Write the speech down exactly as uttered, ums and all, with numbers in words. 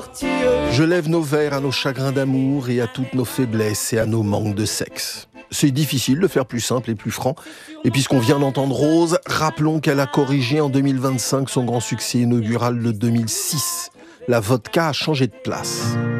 Je lève nos verres à nos chagrins d'amour et à toutes nos faiblesses et à nos manques de sexe. C'est difficile de faire plus simple et plus franc. Et puisqu'on vient d'entendre Rose, rappelons qu'elle a corrigé en deux mille vingt-cinq son grand succès inaugural de deux mille six. La vodka a changé de place.